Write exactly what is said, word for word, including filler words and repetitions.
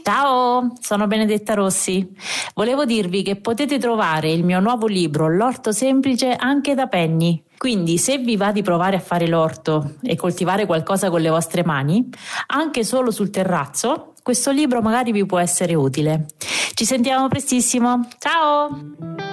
Ciao, sono Benedetta Rossi. Volevo dirvi che potete trovare il mio nuovo libro L'orto semplice anche da Penny. Quindi se vi va di provare a fare l'orto e coltivare qualcosa con le vostre mani, anche solo sul terrazzo, questo libro magari vi può essere utile. Ci sentiamo prestissimo. Ciao!